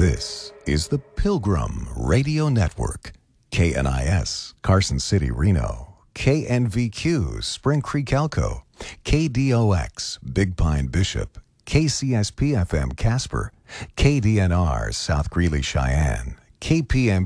This is the Pilgrim Radio Network. KNIS, Carson City, Reno. KNVQ, Spring Creek, Elko. KDOX, Big Pine, Bishop. KCSP FM, Casper. KDNR, South Greeley, Cheyenne. KPM